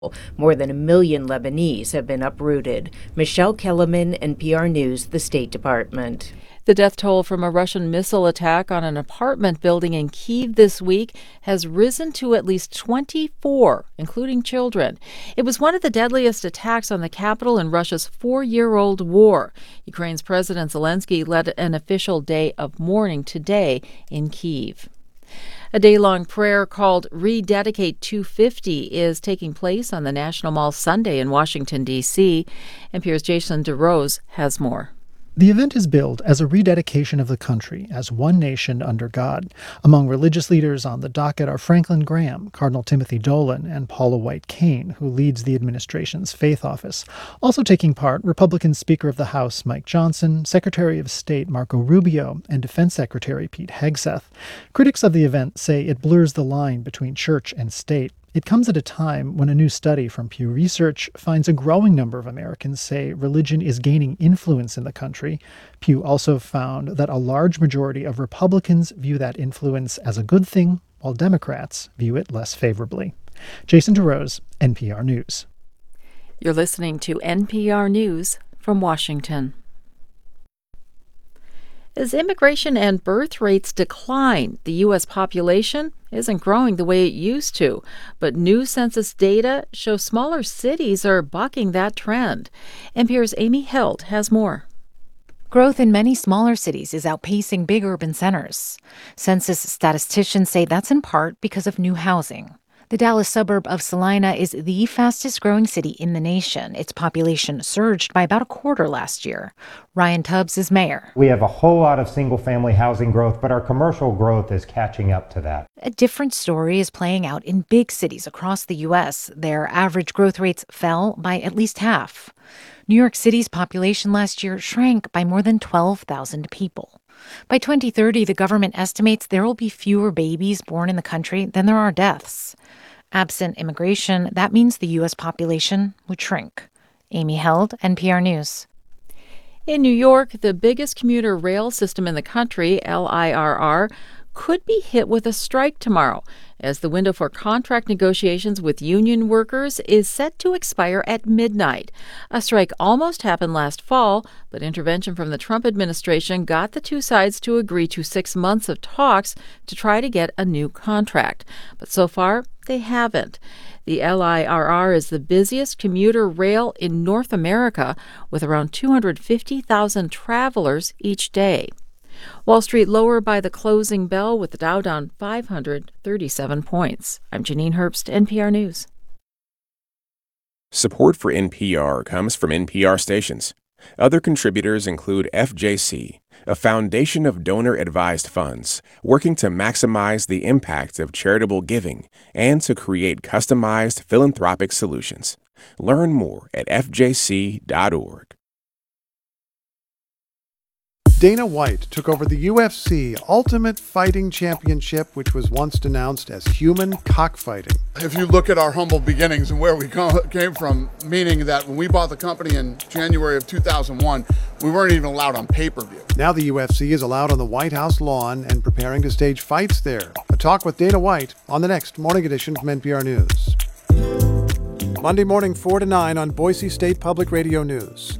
More than 1 million Lebanese have been uprooted. Michelle Kellerman, NPR News, the State Department. The death toll from a Russian missile attack on an apartment building in Kyiv this week has risen to at least 24, including children. It was one of the deadliest attacks on the capital in Russia's 4-year-old war. Ukraine's President Zelensky led an official day of mourning today in Kyiv. A day-long prayer called Rededicate 250 is taking place on the National Mall Sunday in Washington, D.C. NPR's Jason DeRose has more. The event is billed as a rededication of the country as one nation under God. Among religious leaders on the docket are Franklin Graham, Cardinal Timothy Dolan, and Paula White Cain, who leads the administration's faith office. Also taking part, Republican Speaker of the House Mike Johnson, Secretary of State Marco Rubio, and Defense Secretary Pete Hegseth. Critics of the event say it blurs the line between church and state. It comes at a time when a new study from Pew Research finds a growing number of Americans say religion is gaining influence in the country. Pew also found that a large majority of Republicans view that influence as a good thing, while Democrats view it less favorably. Jason DeRose, NPR News. You're listening to NPR News from Washington. As immigration and birth rates decline, the U.S. population isn't growing the way it used to. But new census data show smaller cities are bucking that trend. NPR's Amy Held has more. Growth in many smaller cities is outpacing big urban centers. Census statisticians say that's in part because of new housing. The Dallas suburb of Salina is the fastest-growing city in the nation. Its population surged by about a quarter last year. Ryan Tubbs is mayor. We have a whole lot of single-family housing growth, but our commercial growth is catching up to that. A different story is playing out in big cities across the U.S. Their average growth rates fell by at least half. New York City's population last year shrank by more than 12,000 people. By 2030, the government estimates there will be fewer babies born in the country than there are deaths. Absent immigration, that means the U.S. population would shrink. Amy Held, NPR News. In New York, the biggest commuter rail system in the country, LIRR, could be hit with a strike tomorrow, as the window for contract negotiations with union workers is set to expire at midnight. A strike almost happened last fall, but intervention from the Trump administration got the two sides to agree to 6 months of talks to try to get a new contract. But so far, they haven't. The LIRR is the busiest commuter rail in North America, with around 250,000 travelers each day. Wall Street lower by the closing bell, with the Dow down 537 points. I'm Janine Herbst, NPR News. Support for NPR comes from NPR stations. Other contributors include FJC, a foundation of donor-advised funds working to maximize the impact of charitable giving and to create customized philanthropic solutions. Learn more at fjc.org. Dana White took over the UFC Ultimate Fighting Championship, which was once denounced as human cockfighting. If you look at our humble beginnings and where we came from, meaning that when we bought the company in January of 2001, we weren't even allowed on pay-per-view. Now the UFC is allowed on the White House lawn and preparing to stage fights there. A talk with Dana White on the next Morning Edition from NPR News. Monday morning, 4 to 9 on Boise State Public Radio News.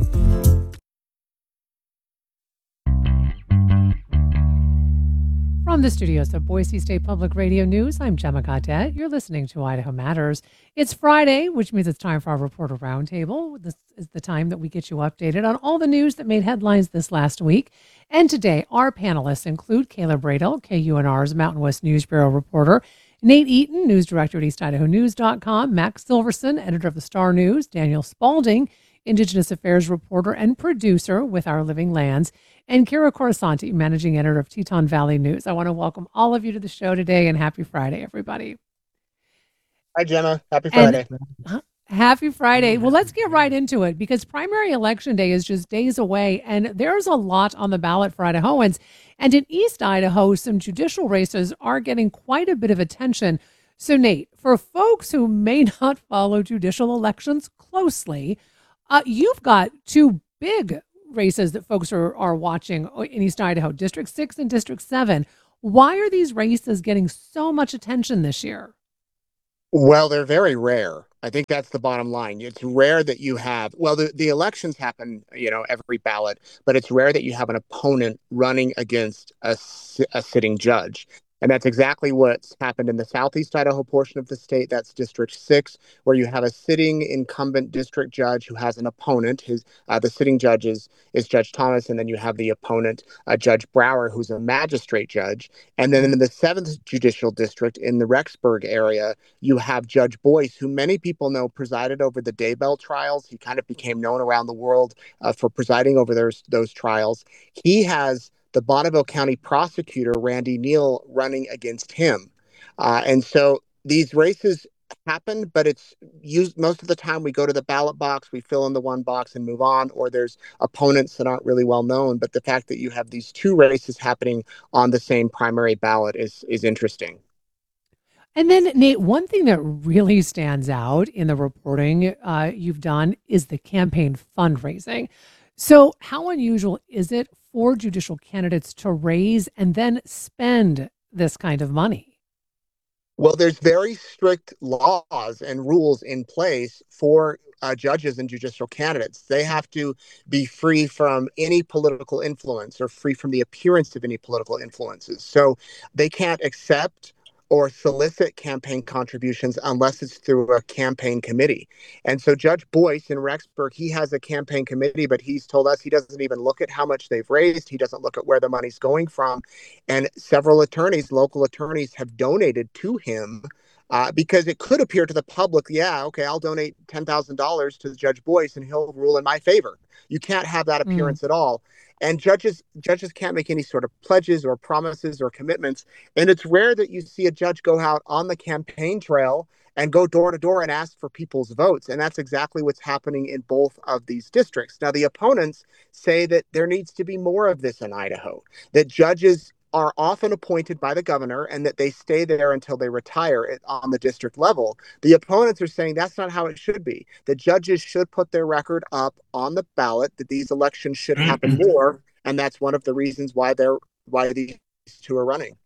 From the studios of Boise State Public Radio News, I'm Gemma Gaudet. You're listening to Idaho Matters. It's Friday, which means it's time for our Reporter Roundtable. This is the time that we get you updated on all the news that made headlines this last week. And today, our panelists include Caleb Bradel, KUNR's Mountain West News Bureau reporter, Nate Eaton, news director at EastIdahoNews.com, Max Silverson, editor of the Star News, Daniel Spalding, Indigenous Affairs reporter and producer with Our Living Lands, and Kira Corasanti, managing editor of Teton Valley News. I want to welcome all of you to the show today, and happy Friday, everybody. Hi, Gemma. Happy Friday. Happy Friday. Well, let's get right into it, because primary election day is just days away, and there's a lot on the ballot for Idahoans. And in East Idaho, some judicial races are getting quite a bit of attention. So, Nate, for folks who may not follow judicial elections closely, you've got two big races that folks are watching in East Idaho, District 6 and District 7. Why are these races getting so much attention this year? Well, they're very rare. I think that's the bottom line. It's rare that you have, well, the elections happen, every ballot, but it's rare that you have an opponent running against a sitting judge. And that's exactly what's happened in the Southeast Idaho portion of the state. That's District 6, where you have a sitting incumbent district judge who has an opponent. The sitting judge is Judge Thomas, and then you have the opponent, Judge Brower, who's a magistrate judge. And then in the 7th Judicial District in the Rexburg area, you have Judge Boyce, who many people know presided over the Daybell trials. He kind of became known around the world for presiding over those trials. He has the Bonneville County prosecutor, Randy Neal, running against him. And so these races happen, but it's used most of the time. We go to the ballot box, we fill in the one box and move on, or there's opponents that aren't really well known. But the fact that you have these two races happening on the same primary ballot is interesting. And then, Nate, one thing that really stands out in the reporting you've done is the campaign fundraising. So, how unusual is it for judicial candidates to raise and then spend this kind of money? Well, there's very strict laws and rules in place for judges and judicial candidates. They have to be free from any political influence or free from the appearance of any political influences. So they can't accept or solicit campaign contributions unless it's through a campaign committee. And so Judge Boyce in Rexburg, he has a campaign committee, but he's told us he doesn't even look at how much they've raised. He doesn't look at where the money's going from. And several attorneys, local attorneys, have donated to him because it could appear to the public, yeah, okay, I'll donate $10,000 to Judge Boyce and he'll rule in my favor. You can't have that appearance at all. And judges can't make any sort of pledges or promises or commitments. And it's rare that you see a judge go out on the campaign trail and go door to door and ask for people's votes. And that's exactly what's happening in both of these districts. Now, the opponents say that there needs to be more of this in Idaho, that judges are often appointed by the governor and that they stay there until they retire on the district level. The opponents are saying that's not how it should be. The judges should put their record up on the ballot, that these elections should happen more. And that's one of the reasons why these two are running.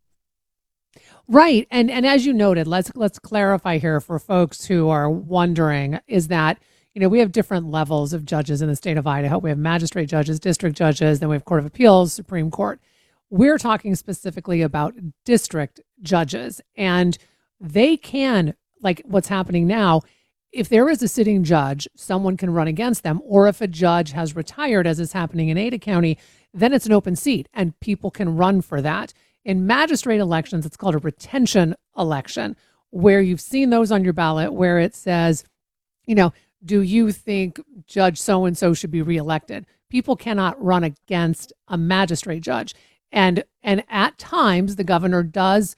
Right. And as you noted, let's clarify here for folks who are wondering, is that, we have different levels of judges in the state of Idaho. We have magistrate judges, district judges, then we have Court of Appeals, Supreme Court. We're talking specifically about district judges, and they can, like what's happening now, if there is a sitting judge, someone can run against them, or if a judge has retired, as is happening in Ada County, then it's an open seat and people can run for that. In magistrate elections, it's called a retention election, where you've seen those on your ballot where it says, do you think Judge so-and-so should be reelected? People cannot run against a magistrate judge. And at times the governor does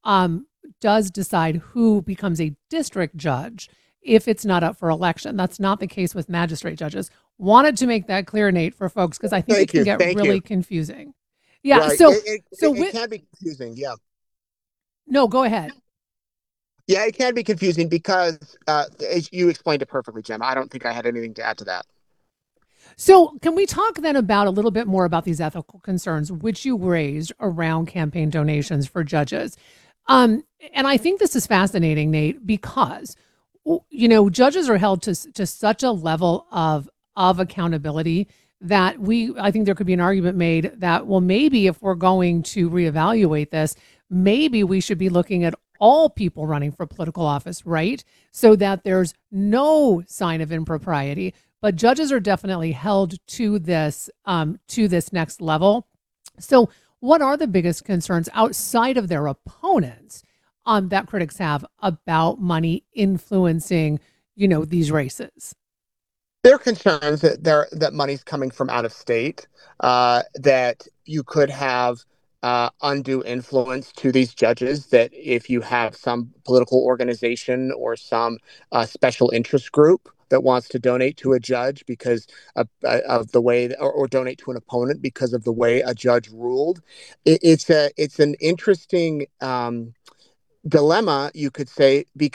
decide who becomes a district judge if it's not up for election. That's not the case with magistrate judges. Wanted to make that clear, Nate, for folks, because I think it can get really confusing. Yeah. Right. So it can be confusing. Yeah. No, go ahead. Yeah, it can be confusing because as you explained it perfectly, Gemma. I don't think I had anything to add to that. So can we talk then about a little bit more about these ethical concerns, which you raised around campaign donations for judges? And I think this is fascinating, Nate, because, judges are held to such a level of accountability that I think there could be an argument made that, well, maybe if we're going to reevaluate this, maybe we should be looking at all people running for political office, right? So that there's no sign of impropriety. But judges are definitely held to this next level. So what are the biggest concerns outside of their opponents that critics have about money influencing, these races? There are concerns that money's coming from out of state, that you could have undue influence to these judges, that if you have some political organization or some special interest group that wants to donate to a judge because of the way, or donate to an opponent because of the way a judge ruled. It's an interesting dilemma, you could say, because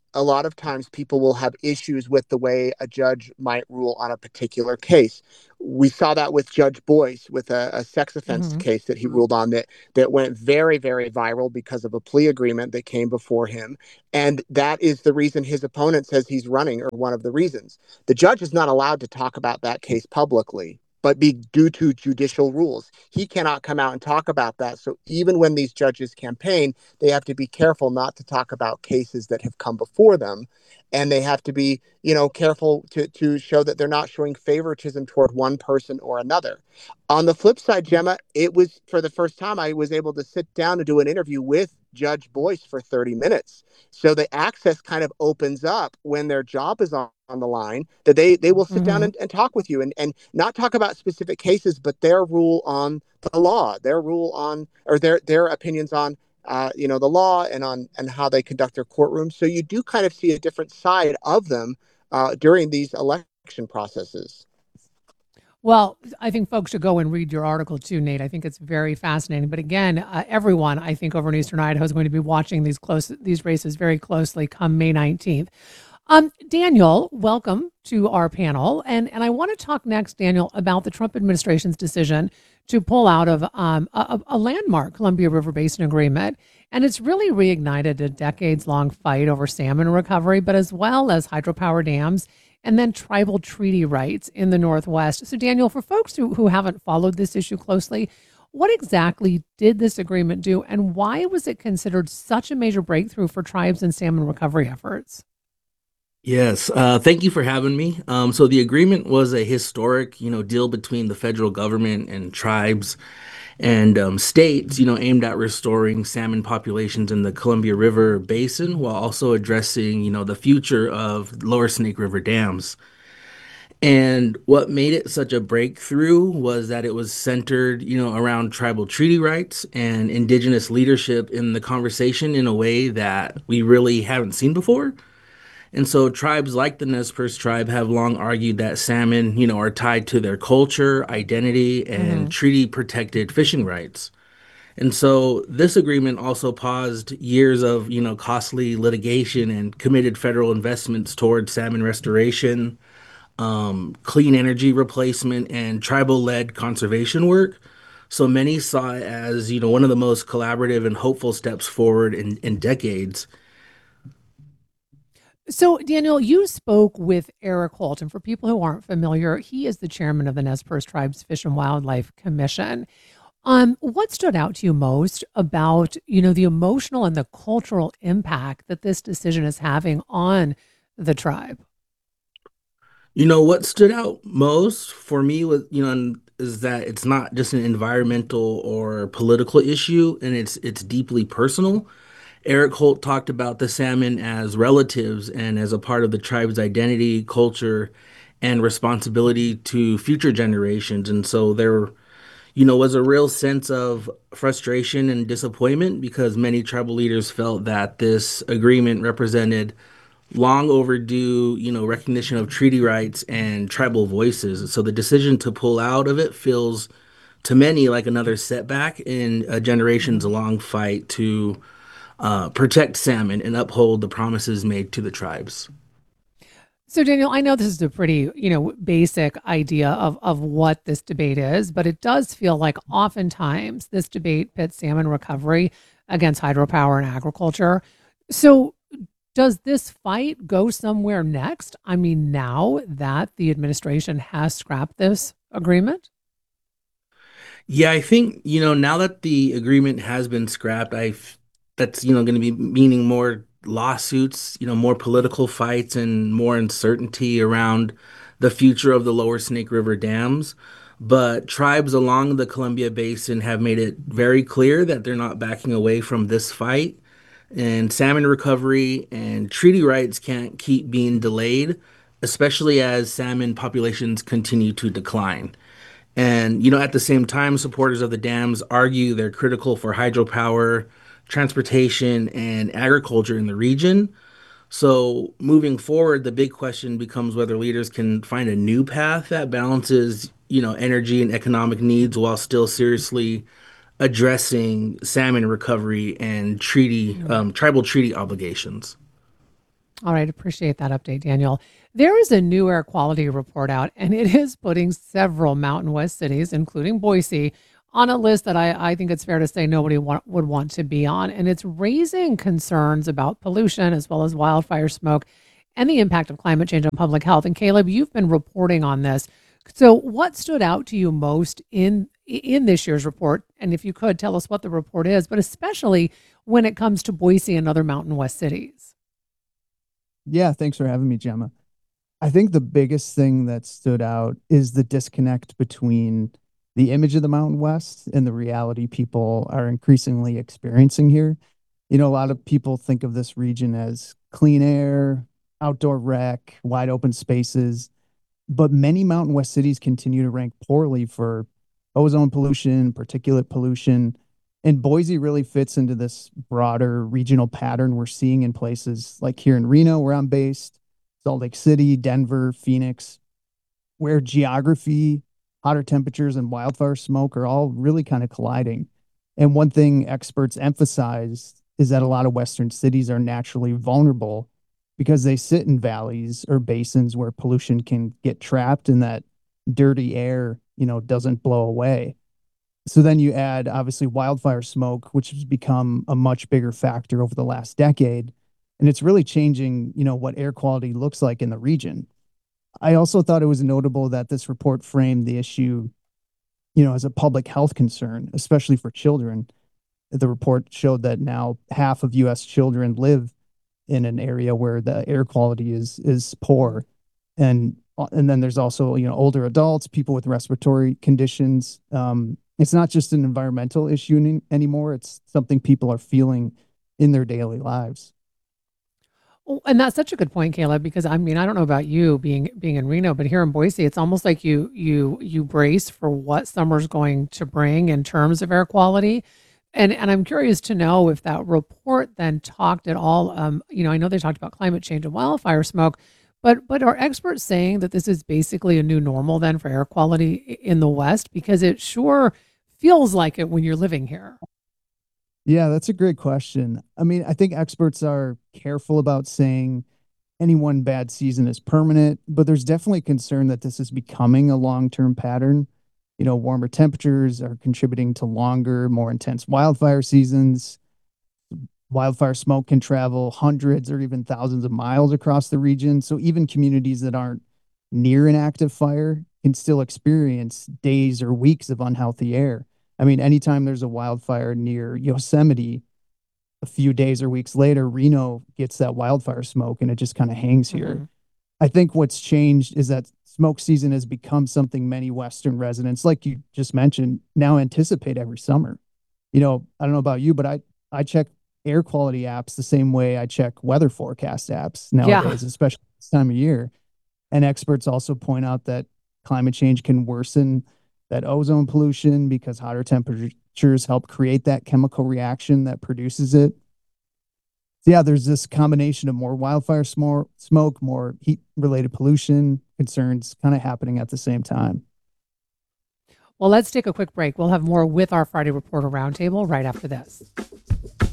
a lot of times people will have issues with the way a judge might rule on a particular case. We saw that with Judge Boyce with a sex offense case that he ruled on that went very, very viral because of a plea agreement that came before him. And that is the reason his opponent says he's running, or one of the reasons. The judge is not allowed to talk about that case publicly, but due to judicial rules, he cannot come out and talk about that. So even when these judges campaign, they have to be careful not to talk about cases that have come before them. And they have to be, careful to show that they're not showing favoritism toward one person or another. On the flip side, Gemma, it was for the first time I was able to sit down and do an interview with Judge Boyce for 30 minutes. So the access kind of opens up when their job is on the line, that they will sit down and talk with you and not talk about specific cases, but their rule on the law, their rule on, or their opinions on, the law and how they conduct their courtrooms. So you do kind of see a different side of them during these election processes. Well, I think folks should go and read your article too, Nate. I think it's very fascinating. But again, everyone, I think, over in Eastern Idaho is going to be watching these races very closely come May 19th. Daniel, welcome to our panel. And I want to talk next, Daniel, about the Trump administration's decision to pull out of a landmark Columbia River Basin Agreement. And it's really reignited a decades-long fight over salmon recovery, but as well as hydropower dams and then tribal treaty rights in the Northwest. So, Daniel, for folks who haven't followed this issue closely, what exactly did this agreement do, and why was it considered such a major breakthrough for tribes and salmon recovery efforts? Yes, thank you for having me. So the agreement was a historic, deal between the federal government and tribes and states, aimed at restoring salmon populations in the Columbia River Basin while also addressing, the future of Lower Snake River dams. And what made it such a breakthrough was that it was centered, around tribal treaty rights and indigenous leadership in the conversation in a way that we really haven't seen before. And so tribes like the Nez Perce tribe have long argued that salmon, are tied to their culture, identity, and treaty-protected fishing rights. And so this agreement also paused years of, costly litigation and committed federal investments towards salmon restoration, clean energy replacement, and tribal-led conservation work. So many saw it as, one of the most collaborative and hopeful steps forward in decades. So, Daniel, you spoke with Eric Holt, and for people who aren't familiar, he is the chairman of the Nez Perce Tribes Fish and Wildlife Commission. What stood out to you most about, the emotional and the cultural impact that this decision is having on the tribe? What stood out most for me was, is that it's not just an environmental or political issue, and it's deeply personal. Eric Holt talked about the salmon as relatives and as a part of the tribe's identity, culture, and responsibility to future generations. And so there, was a real sense of frustration and disappointment because many tribal leaders felt that this agreement represented long overdue, recognition of treaty rights and tribal voices. So the decision to pull out of it feels to many like another setback in a generations long fight to protect salmon and uphold the promises made to the tribes. So, Daniel, I know this is a pretty, basic idea of what this debate is, but it does feel like oftentimes this debate pits salmon recovery against hydropower and agriculture. So does this fight go somewhere next? I mean, now that the administration has scrapped this agreement? Yeah, I think, now that the agreement has been scrapped, that's, going to be meaning more lawsuits, more political fights and more uncertainty around the future of the Lower Snake River dams. But tribes along the Columbia Basin have made it very clear that they're not backing away from this fight. And salmon recovery and treaty rights can't keep being delayed, especially as salmon populations continue to decline. And, at the same time, supporters of the dams argue they're critical for hydropower, transportation, and agriculture in the region. So moving forward, the big question becomes whether leaders can find a new path that balances, energy and economic needs while still seriously addressing salmon recovery and tribal treaty obligations. All right, appreciate that update, Daniel. There is a new air quality report out, and it is putting several Mountain West cities, including Boise, on a list that I think it's fair to say nobody would want to be on. And it's raising concerns about pollution as well as wildfire smoke and the impact of climate change on public health. And Caleb, you've been reporting on this. So what stood out to you most in this year's report? And if you could tell us what the report is, but especially when it comes to Boise and other Mountain West cities. Yeah, thanks for having me, Gemma. I think the biggest thing that stood out is the disconnect between the image of the Mountain West and the reality people are increasingly experiencing here. A lot of people think of this region as clean air, outdoor rec, wide open spaces, but many Mountain West cities continue to rank poorly for ozone pollution, particulate pollution, and Boise really fits into this broader regional pattern we're seeing in places like here in Reno, where I'm based, Salt Lake City, Denver, Phoenix, where geography, hotter temperatures, and wildfire smoke are all really kind of colliding. And one thing experts emphasize is that a lot of Western cities are naturally vulnerable because they sit in valleys or basins where pollution can get trapped and that dirty air, doesn't blow away. So then you add obviously wildfire smoke, which has become a much bigger factor over the last decade. And it's really changing, what air quality looks like in the region. I also thought it was notable that this report framed the issue, as a public health concern, especially for children. The report showed that now half of U.S. children live in an area where the air quality is poor. And then there's also, older adults, people with respiratory conditions. It's not just an environmental issue anymore. It's something people are feeling in their daily lives. Oh, and that's such a good point, Caleb, because I mean, I don't know about you being in Reno, but here in Boise, it's almost like you brace for what summer's going to bring in terms of air quality. And I'm curious to know if that report then talked at all. I know they talked about climate change and wildfire smoke, but are experts saying that this is basically a new normal then for air quality in the West? Because it sure feels like it when you're living here. Yeah, that's a great question. I mean, I think experts are careful about saying any one bad season is permanent, but there's definitely concern that this is becoming a long-term pattern. Warmer temperatures are contributing to longer, more intense wildfire seasons. Wildfire smoke can travel hundreds or even thousands of miles across the region. So even communities that aren't near an active fire can still experience days or weeks of unhealthy air. I mean, anytime there's a wildfire near Yosemite, a few days or weeks later, Reno gets that wildfire smoke and it just kind of hangs here. Mhm. I think what's changed is that smoke season has become something many Western residents, like you just mentioned, now anticipate every summer. I don't know about you, but I check air quality apps the same way I check weather forecast apps nowadays, especially this time of year. And experts also point out that climate change can worsen that ozone pollution because hotter temperatures help create that chemical reaction that produces it. So yeah, there's this combination of more wildfire smoke, more heat-related pollution concerns kind of happening at the same time. Well, let's take a quick break. We'll have more with our Friday Reporter Roundtable right after this.